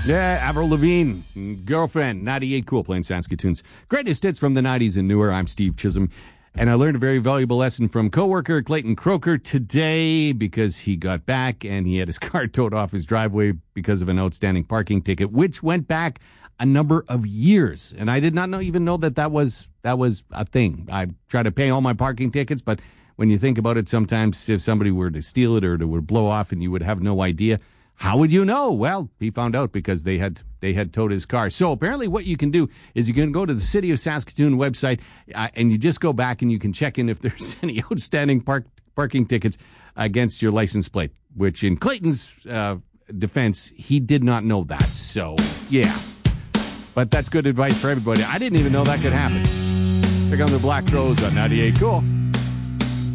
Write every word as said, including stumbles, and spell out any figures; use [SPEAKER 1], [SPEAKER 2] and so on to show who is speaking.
[SPEAKER 1] Yeah, Avril Lavigne, Girlfriend, ninety-eight Cool, playing Saskatoon's greatest hits from the nineties and newer. I'm Steve Chisholm, and I learned a very valuable lesson from coworker Clayton Croker today because he got back and he had his car towed off his driveway because of an outstanding parking ticket, which went back a number of years. And I did not know even know that that was that was a thing. I try to pay all my parking tickets, but when you think about it, sometimes if somebody were to steal it or it would blow off and you would have no idea, how would you know? Well, he found out because they had they had towed his car. So apparently what you can do is you can go to the City of Saskatoon website uh, and you just go back and you can check in if there's any outstanding park, parking tickets against your license plate, which in Clayton's uh, defense, he did not know that. So, yeah. But that's good advice for everybody. I didn't even know that could happen. Here come the Black Crowes on ninety-eight Cool.